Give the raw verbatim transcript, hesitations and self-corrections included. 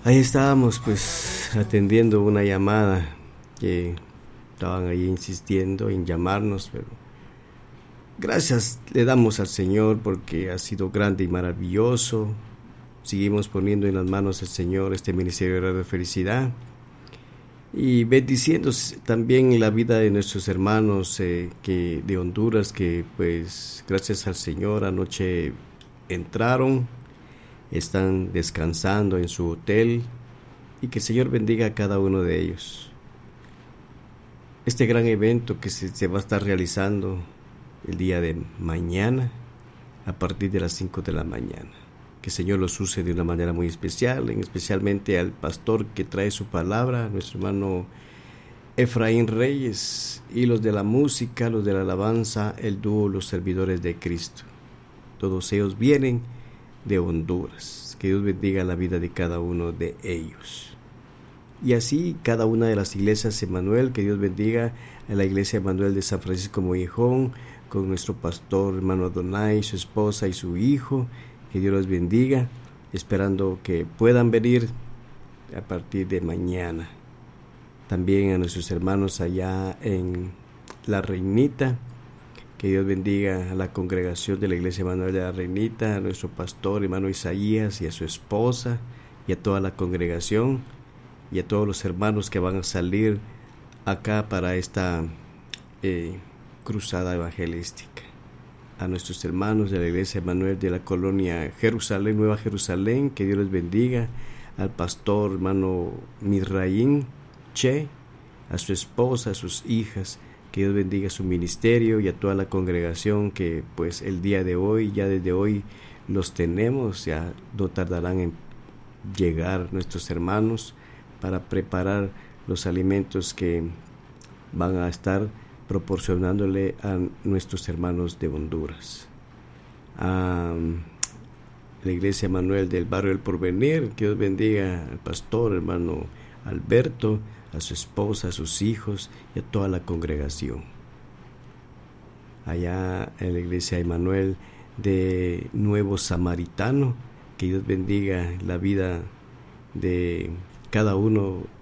Ahí estábamos pues atendiendo una llamada que estaban ahí insistiendo en llamarnos, pero gracias le damos al Señor porque ha sido grande y maravilloso. Seguimos poniendo en las manos del Señor este ministerio de Radio Felicidad y bendiciendo también la vida de nuestros hermanos eh, que de Honduras que pues gracias al Señor anoche entraron, están descansando en su hotel y que el Señor bendiga a cada uno de ellos. Este gran evento que se, se va a estar realizando el día de mañana a partir de las cinco de la mañana. Que el Señor los use de una manera muy especial, especialmente al pastor que trae su palabra, nuestro hermano Efraín Reyes, y los de la música, los de la alabanza, el dúo Los Servidores de Cristo. Todos ellos vienen de Honduras. Que Dios bendiga la vida de cada uno de ellos. Y así cada una de las iglesias Emmanuel, que Dios bendiga a la iglesia Emmanuel de San Francisco Mollejón, con nuestro pastor hermano Adonai, su esposa y su hijo, que Dios los bendiga, esperando que puedan venir a partir de mañana. También a nuestros hermanos allá en La Reinita, que Dios bendiga a la congregación de la iglesia Emmanuel de La Reinita, a nuestro pastor hermano Isaías y a su esposa y a toda la congregación y a todos los hermanos que van a salir acá para esta eh, cruzada evangelística. A nuestros hermanos de la iglesia Emmanuel de la colonia Jerusalén, Nueva Jerusalén, que Dios les bendiga, al pastor hermano Misraín Che, a su esposa, a sus hijas, que Dios bendiga su ministerio y a toda la congregación que pues el día de hoy, ya desde hoy los tenemos, ya no tardarán en llegar nuestros hermanos para preparar los alimentos que van a estar proporcionándole a nuestros hermanos de Honduras. A la iglesia Manuel del barrio El Porvenir, que Dios bendiga al pastor hermano Alberto, a su esposa, a sus hijos y a toda la congregación. Allá en la iglesia Emmanuel de Nuevo Samaritano, que Dios bendiga la vida de cada uno